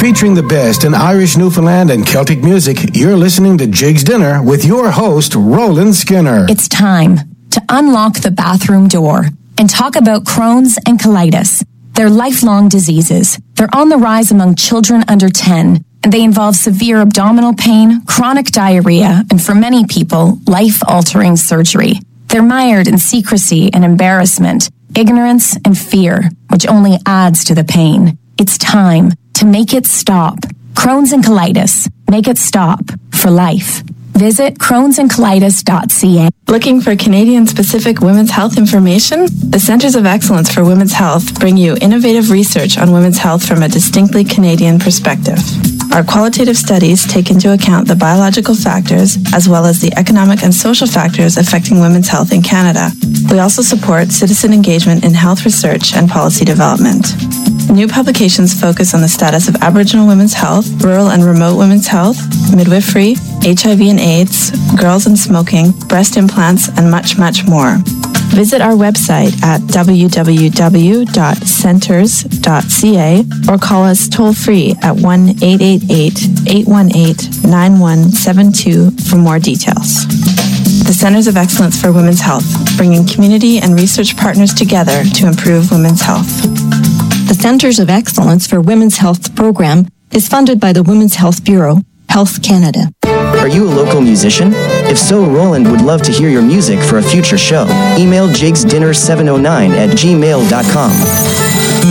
Featuring the best in Irish, Newfoundland, and Celtic music, you're listening to Jig's Dinner with your host, Roland Skinner. It's time to unlock the bathroom door and talk about Crohn's and colitis. They're lifelong diseases. They're on the rise among children under 10, and they involve severe abdominal pain, chronic diarrhea, and for many people, life-altering surgery. They're mired in secrecy and embarrassment, ignorance and fear, which only adds to the pain. It's time to make it stop. Crohn's and colitis. Make it stop for life. Visit crohnsandcolitis.ca. Looking for Canadian-specific women's health information? The Centres of Excellence for Women's Health bring you innovative research on women's health from a distinctly Canadian perspective. Our qualitative studies take into account the biological factors as well as the economic and social factors affecting women's health in Canada. We also support citizen engagement in health research and policy development. New publications focus on the status of Aboriginal women's health, rural and remote women's health, midwifery, HIV and AIDS, girls and smoking, breast implants, and much, much more. Visit our website at www.centers.ca or call us toll-free at 1-888-818-9172 for more details. The Centers of Excellence for Women's Health, bringing community and research partners together to improve women's health. The Centers of Excellence for Women's Health program is funded by the Women's Health Bureau, Health Canada. Are you a local musician? If so, Roland would love to hear your music for a future show. Email jigsdinner709@gmail.com.